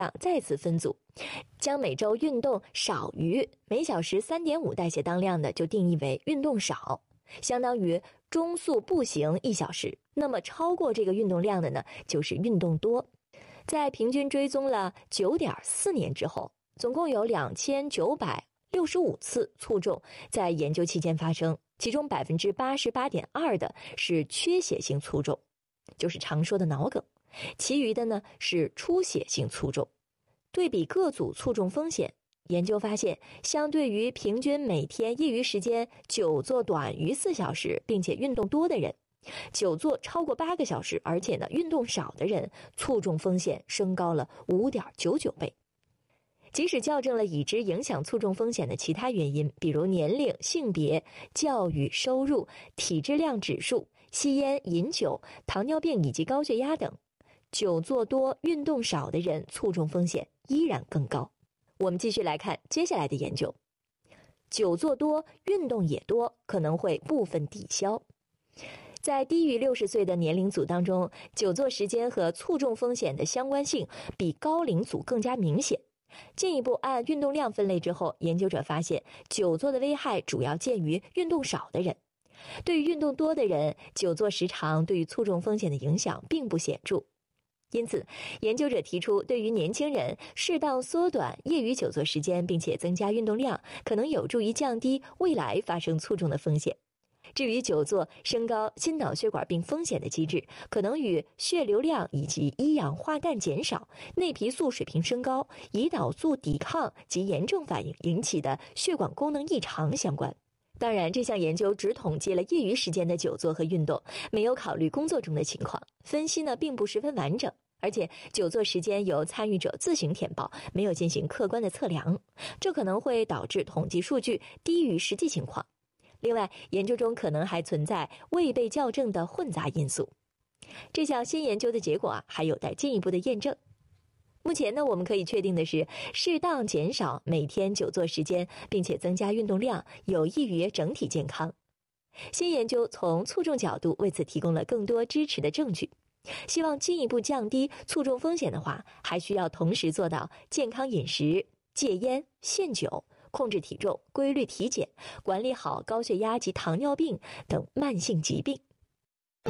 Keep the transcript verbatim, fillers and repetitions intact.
再次分组，将每周运动少于每小时 三点五 代谢当量的就定义为运动少，相当于中速步行一小时。那么超过这个运动量的呢，就是运动多。在平均追踪了 九点四 年之后，总共有两千九百六十五次卒中在研究期间发生，其中 百分之八十八点二 的是缺血性卒中，就是常说的脑梗，其余的呢是出血性卒中。对比各组卒中风险，研究发现，相对于平均每天业余时间久坐短于四小时并且运动多的人，久坐超过八个小时而且呢运动少的人，卒中风险升高了 五点九九 倍。即使校正了已知影响卒中风险的其他原因，比如年龄、性别、教育、收入、体质量指数、吸烟、饮酒、糖尿病以及高血压等，久坐多、运动少的人卒中风险依然更高。我们继续来看接下来的研究。久坐多、运动也多，可能会部分抵消。在低于六十岁的年龄组当中，久坐时间和卒中风险的相关性比高龄组更加明显。进一步按运动量分类之后，研究者发现久坐的危害主要见于运动少的人。对于运动多的人，久坐时长对于卒中风险的影响并不显著。因此，研究者提出，对于年轻人适当缩短业余久坐时间，并且增加运动量，可能有助于降低未来发生卒中的风险。至于久坐升高心脑血管病风险的机制，可能与血流量以及一氧化氮减少、内皮素水平升高、胰岛素抵抗及炎症反应引起的血管功能异常相关。当然，这项研究只统计了业余时间的久坐和运动，没有考虑工作中的情况，分析呢并不十分完整。而且久坐时间由参与者自行填报，没有进行客观的测量，这可能会导致统计数据低于实际情况。另外，研究中可能还存在未被校正的混杂因素。这项新研究的结果啊，还有待进一步的验证。目前呢，我们可以确定的是，适当减少每天久坐时间，并且增加运动量，有益于整体健康。新研究从卒中角度为此提供了更多支持的证据。希望进一步降低卒中风险的话，还需要同时做到健康饮食、戒烟、限酒、控制体重、规律体检，管理好高血压及糖尿病等慢性疾病。